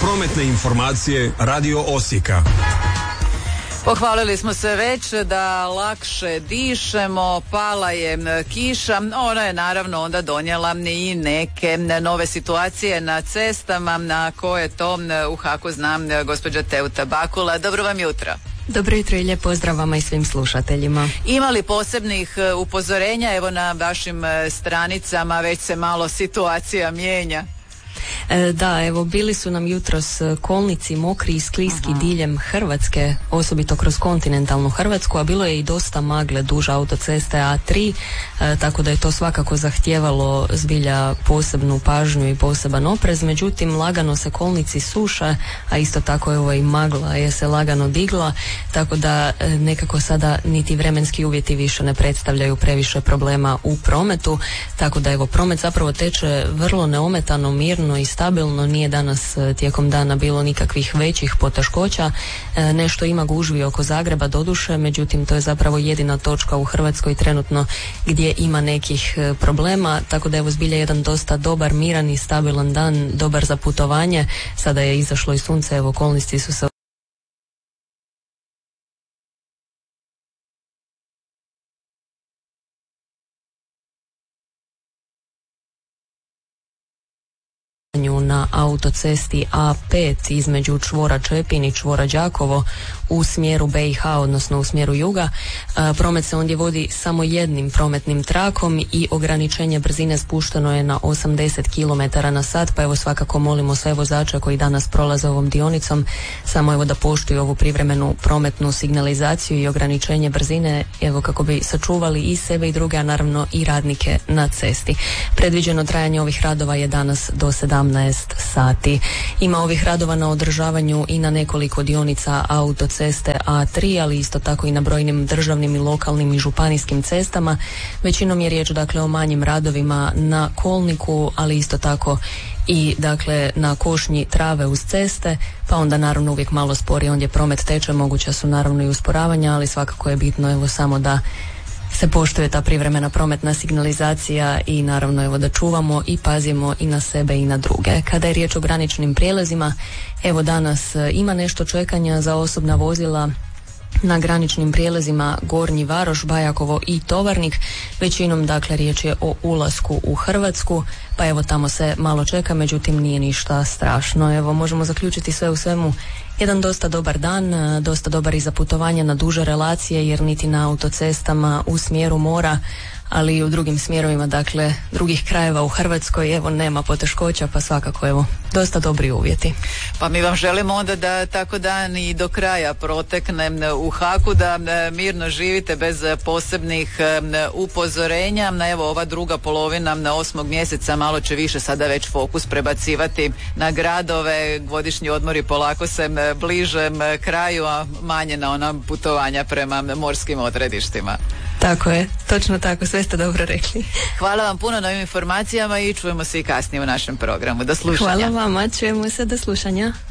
Prometne informacije Radio Osijeka. Pohvalili smo se već da lakše dišemo, pala je kiša, ona je naravno onda donijela i neke nove situacije na cestama, na koje to u HAK-u znam gospođa Teuta Bakula. Dobro vam jutro. Dobro jutro i lijep pozdrav vama i svim slušateljima. Ima li posebnih upozorenja? Evo na vašim stranicama već se malo situacija mijenja. Da, evo bili su nam jutros kolnici mokri i skliski diljem Hrvatske, osobito kroz kontinentalnu Hrvatsku, a bilo je i dosta magle duž autoceste A3, tako da je to svakako zahtijevalo zbilja posebnu pažnju i poseban oprez. Međutim, lagano se kolnici suše, a isto tako evo i magla je se lagano digla, tako da nekako sada niti vremenski uvjeti više ne predstavljaju previše problema u prometu, tako da evo promet zapravo teče vrlo neometano, mirno i stabilno, nije danas tijekom dana bilo nikakvih većih poteškoća. Nešto ima gužvi oko Zagreba doduše, međutim to je zapravo jedina točka u Hrvatskoj trenutno gdje ima nekih problema, tako da evo zbilja jedan dosta dobar, miran i stabilan dan, dobar za putovanje. Sada je izašlo i sunce, evo kolnici su se na autocesti A5 između čvora Čepin i čvora Đakovo u smjeru BiH, odnosno u smjeru juga. Promet se ondje vodi samo jednim prometnim trakom i ograničenje brzine spušteno je na 80 km na sat, pa evo svakako molimo sve vozače koji danas prolaze ovom dionicom samo evo da poštuju ovu privremenu prometnu signalizaciju i ograničenje brzine, evo kako bi sačuvali i sebe i druge, a naravno i radnike na cesti. Predviđeno trajanje ovih radova je danas do 17 sati. Ima ovih radova na održavanju i na nekoliko dionica autoceste A3, ali isto tako i na brojnim državnim i lokalnim i županijskim cestama. Većinom je riječ dakle o manjim radovima na kolniku, ali isto tako i dakle na košnji trave uz ceste, pa onda naravno uvijek malo sporije ondje promet teče, moguća su naravno i usporavanja, ali svakako je bitno evo samo da se poštuje ta privremena prometna signalizacija i naravno evo da čuvamo i pazimo i na sebe i na druge. Kada je riječ o graničnim prijelazima, evo danas ima nešto čekanja za osobna vozila na graničnim prijelazima Gornji Varoš, Bajakovo i Tovarnik. Većinom dakle riječ je o ulasku u Hrvatsku, pa evo tamo se malo čeka, međutim nije ništa strašno. Evo možemo zaključiti sve u svemu jedan dosta dobar dan, dosta dobar i za putovanje na duže relacije, jer niti na autocestama u smjeru mora, ali i u drugim smjerovima, dakle drugih krajeva u Hrvatskoj, evo nema poteškoća, pa svakako evo dosta dobri uvjeti. Pa mi vam želimo onda da tako dan i do kraja protekne u HAK-u, da mirno živite bez posebnih upozorenja. Evo ova druga polovina 8. mjeseca malo će više sada već fokus prebacivati na gradove, godišnji odmori polako se bliže kraju, a manje na ona putovanja prema morskim odredištima. Tako je, točno tako, sve ste dobro rekli. Hvala vam puno na ovim informacijama i čujemo se i kasnije u našem programu. Do slušanja. Hvala vama, čujemo se, do slušanja.